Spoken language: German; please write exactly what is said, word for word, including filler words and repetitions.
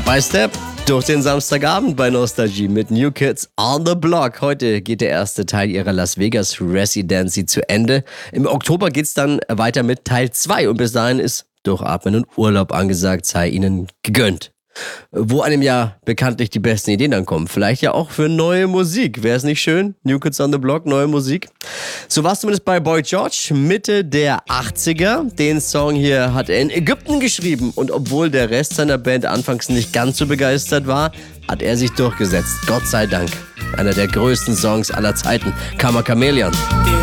Step by Step durch den Samstagabend bei Nostalgie mit New Kids on the Block. Heute geht der erste Teil ihrer Las Vegas Residency zu Ende. Im Oktober geht's dann weiter mit Teil zwei und bis dahin ist Durchatmen und Urlaub angesagt, sei ihnen gegönnt. Wo einem ja bekanntlich die besten Ideen dann kommen. Vielleicht ja auch für neue Musik. Wäre es nicht schön? New Kids on the Block, neue Musik. So war es zumindest bei Boy George Mitte der achtziger. Den Song hier hat er in Ägypten geschrieben. Und obwohl der Rest seiner Band anfangs nicht ganz so begeistert war, hat er sich durchgesetzt. Gott sei Dank. Einer der größten Songs aller Zeiten. Karma Chameleon.